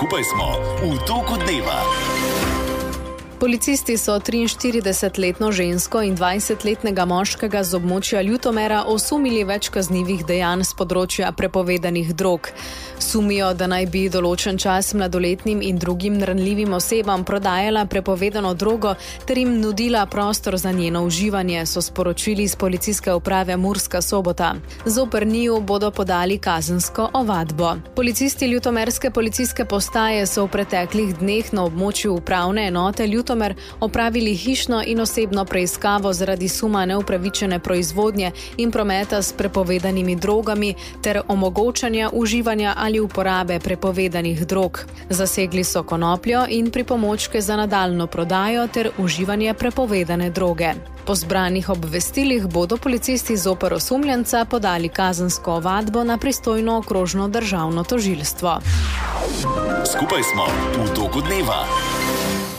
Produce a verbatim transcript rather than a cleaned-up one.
Skupaj smo v toku dneva. Policisti so triinštiridesetletno žensko in dvajsetletnega moškega z območja Ljutomera osumili več kaznivih dejanj s področja prepovedanih drog. Sumijo, da naj bi določen čas mladoletnim in drugim ranljivim osebam prodajala prepovedano drogo ter jim nudila prostor za njeno uživanje, so sporočili iz policijske uprave Murska Sobota. Zoper njiju bodo podali kazensko ovadbo. Policisti ljutomerske policijske postaje so v preteklih dneh na območju upravne enote Ljutomer opravili hišno in osebno preiskavo zaradi suma neupravičene proizvodnje in prometa s prepovedanimi drogami ter omogočanja uživanja ali uporabe prepovedanih drog. Zasegli so konopljo in pripomočke za nadaljnjo prodajo ter uživanje prepovedane droge. Po zbranih obvestilih bodo policisti zoper osumljenca podali kazensko ovadbo na pristojno okrožno državno tožilstvo. Skupaj smo v toku dneva.